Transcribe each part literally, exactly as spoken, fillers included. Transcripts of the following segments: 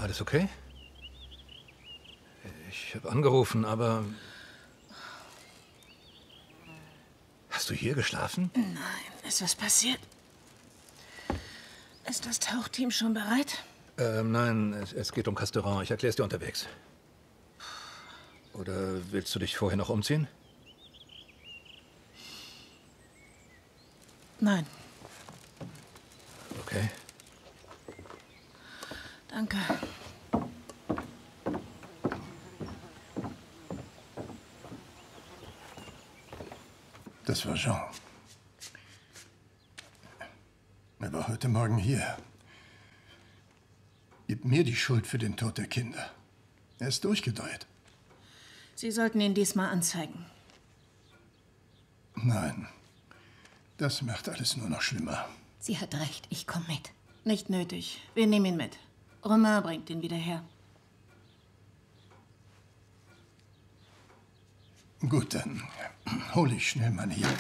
Alles okay? Ich habe angerufen, aber... Hast du hier geschlafen? Nein. Ist was passiert? Ist das Tauchteam schon bereit? Ähm, nein, es, es geht um Casteran. Ich erkläre es dir unterwegs. Oder willst du dich vorher noch umziehen? Nein. Okay. Danke. Das war Jean. Er war heute Morgen hier. Gibt mir die Schuld für den Tod der Kinder. Er ist durchgedreht. Sie sollten ihn diesmal anzeigen. Nein. Das macht alles nur noch schlimmer. Sie hat recht. Ich komme mit. Nicht nötig. Wir nehmen ihn mit. Romain bringt ihn wieder her. Gut, dann hole ich schnell mal hier.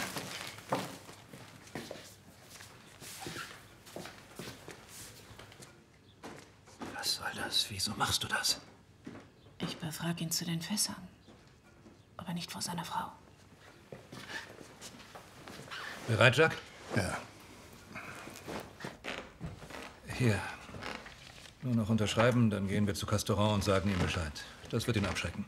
Was soll das? Wieso machst du das? Ich befrage ihn zu den Fässern. Aber nicht vor seiner Frau. Bereit, Jacques? Ja. Hier. Nur noch unterschreiben, dann gehen wir zu Casteran und sagen ihm Bescheid. Das wird ihn abschrecken.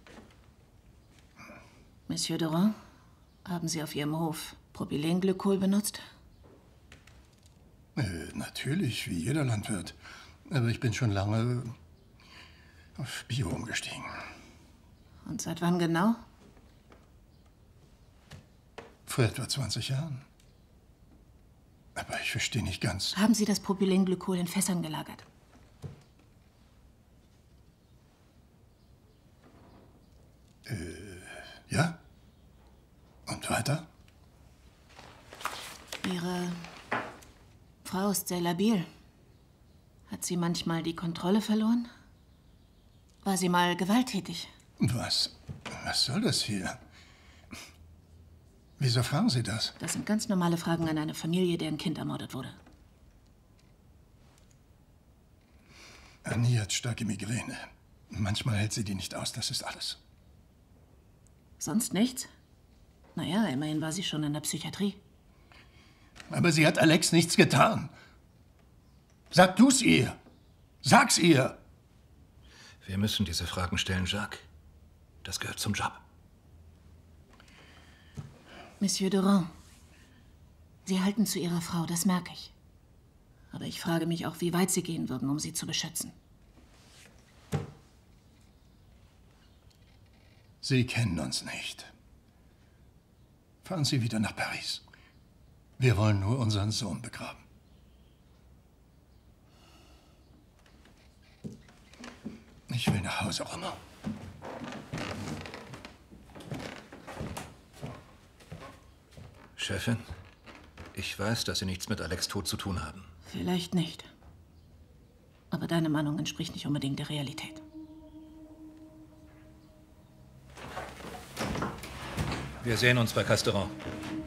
Monsieur Durand, haben Sie auf Ihrem Hof Propylenglykol benutzt? Äh, natürlich, wie jeder Landwirt. Aber ich bin schon lange auf Bio umgestiegen. Und seit wann genau? Vor etwa zwanzig Jahren. Aber ich verstehe nicht ganz. Haben Sie das Propylenglykol in Fässern gelagert? Äh, ja? Und weiter? Ihre Frau ist sehr labil. Hat sie manchmal die Kontrolle verloren? War sie mal gewalttätig? Was? Was soll das hier? Wieso fragen Sie das? Das sind ganz normale Fragen an eine Familie, deren Kind ermordet wurde. Annie hat starke Migräne. Manchmal hält sie die nicht aus, das ist alles. Sonst nichts? Naja, immerhin war sie schon in der Psychiatrie. Aber sie hat Alex nichts getan. Sag du's ihr. Sag's ihr. Wir müssen diese Fragen stellen, Jacques. Das gehört zum Job. Monsieur Durand, Sie halten zu Ihrer Frau, das merke ich. Aber ich frage mich auch, wie weit Sie gehen würden, um sie zu beschützen. Sie kennen uns nicht. Fahren Sie wieder nach Paris. Wir wollen nur unseren Sohn begraben. Ich will nach Hause, Romain. Chefin, ich weiß, dass Sie nichts mit Alex' Tod zu tun haben. Vielleicht nicht. Aber deine Meinung entspricht nicht unbedingt der Realität. Wir sehen uns bei Casteran.